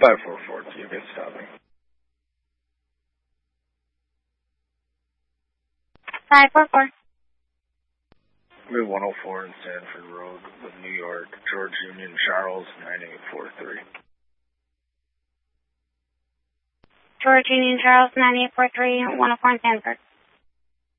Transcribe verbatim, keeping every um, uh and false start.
five four four, you can stop me. five four four. We're one oh four in Sanford Road with New York, George Union, Charles, nine eight four three. George Union, Charles, nine eight four three, one oh four in Sanford.